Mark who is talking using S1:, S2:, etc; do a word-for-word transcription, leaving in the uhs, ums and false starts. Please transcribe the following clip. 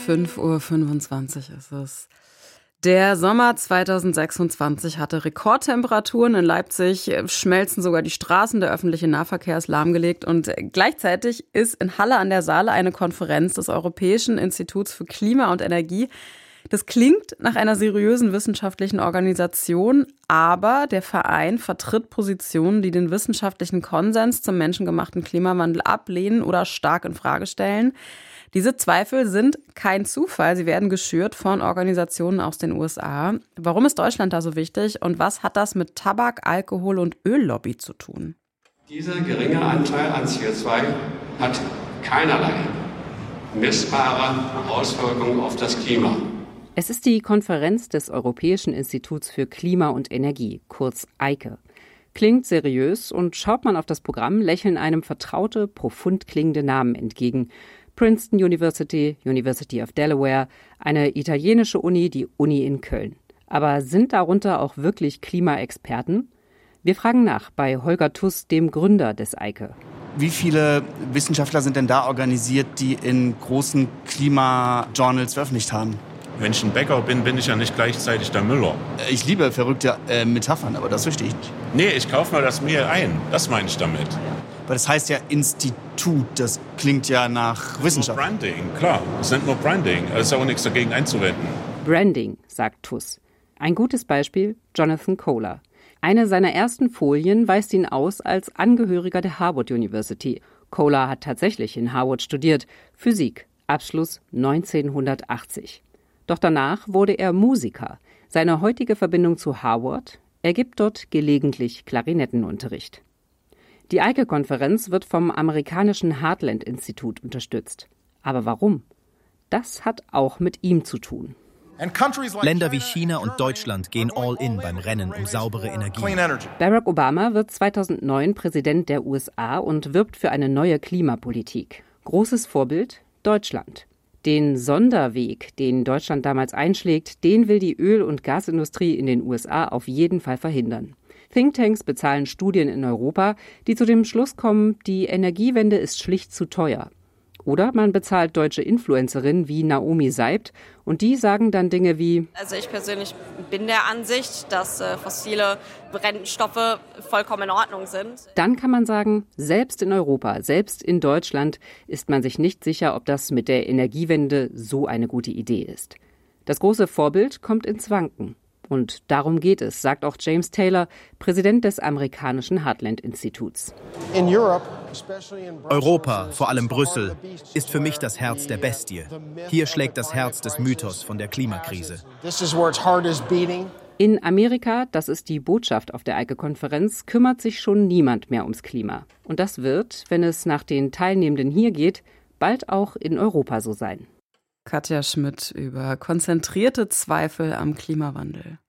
S1: fünf Uhr fünfundzwanzig ist es. Der Sommer zweitausendsechsundzwanzig hatte Rekordtemperaturen. In Leipzig schmelzen sogar die Straßen, der öffentliche Nahverkehr ist lahmgelegt. Und gleichzeitig ist in Halle an der Saale eine Konferenz des Europäischen Instituts für Klima und Energie. Das klingt nach einer seriösen wissenschaftlichen Organisation, aber der Verein vertritt Positionen, die den wissenschaftlichen Konsens zum menschengemachten Klimawandel ablehnen oder stark in Frage stellen. Diese Zweifel sind kein Zufall. Sie werden geschürt von Organisationen aus den U S A. Warum ist Deutschland da so wichtig und was hat das mit Tabak-, Alkohol- und Öllobby zu tun?
S2: Dieser geringe Anteil an C O zwei hat keinerlei messbare Auswirkungen auf das Klima.
S3: Es ist die Konferenz des Europäischen Instituts für Klima und Energie, kurz EIKE. Klingt seriös und schaut man auf das Programm, lächeln einem vertraute, profund klingende Namen entgegen. Princeton University, University of Delaware, eine italienische Uni, die Uni in Köln. Aber sind darunter auch wirklich Klimaexperten? Wir fragen nach bei Holger Tuss, dem Gründer des EIKE.
S4: Wie viele Wissenschaftler sind denn da organisiert, die in großen Klima-Journals veröffentlicht haben?
S5: Wenn ich ein Bäcker bin, bin ich ja nicht gleichzeitig der Müller.
S4: Ich liebe verrückte äh, Metaphern, aber das verstehe ich nicht.
S5: Nee, ich kaufe mal das Mehl ein. Das meine ich damit.
S4: Aber das heißt ja Institut, das klingt ja nach Wissenschaft.
S5: Nur Branding, klar. Es nennt nur Branding. Es ist auch nichts dagegen einzuwenden.
S3: Branding, sagt Tuss. Ein gutes Beispiel, Jonathan Kohler. Eine seiner ersten Folien weist ihn aus als Angehöriger der Harvard University. Kohler hat tatsächlich in Harvard studiert. Physik, Abschluss neunzehnhundertachtzig. Doch danach wurde er Musiker. Seine heutige Verbindung zu Harvard, er gibt dort gelegentlich Klarinettenunterricht. Die EIKE-Konferenz wird vom amerikanischen Heartland-Institut unterstützt. Aber warum? Das hat auch mit ihm zu tun.
S6: Länder wie China und Deutschland gehen all in beim Rennen um saubere Energie.
S3: Barack Obama wird zweitausendneun Präsident der U S A und wirbt für eine neue Klimapolitik. Großes Vorbild Deutschland. Den Sonderweg, den Deutschland damals einschlägt, den will die Öl- und Gasindustrie in den U S A auf jeden Fall verhindern. Thinktanks bezahlen Studien in Europa, die zu dem Schluss kommen, die Energiewende ist schlicht zu teuer. Oder man bezahlt deutsche Influencerinnen wie Naomi Seibt und die sagen dann Dinge wie:
S7: Also ich persönlich bin der Ansicht, dass äh, fossile Brennstoffe vollkommen in Ordnung sind.
S3: Dann kann man sagen, selbst in Europa, selbst in Deutschland ist man sich nicht sicher, ob das mit der Energiewende so eine gute Idee ist. Das große Vorbild kommt ins Wanken. Und darum geht es, sagt auch James Taylor, Präsident des amerikanischen Heartland-Instituts.
S6: Europa, vor allem Brüssel, ist für mich das Herz der Bestie. Hier schlägt das Herz des Mythos von der Klimakrise.
S3: In Amerika, das ist die Botschaft auf der EIKE-Konferenz, kümmert sich schon niemand mehr ums Klima. Und das wird, wenn es nach den Teilnehmenden hier geht, bald auch in Europa so sein.
S1: Katja Schmidt über konzentrierte Zweifel am Klimawandel.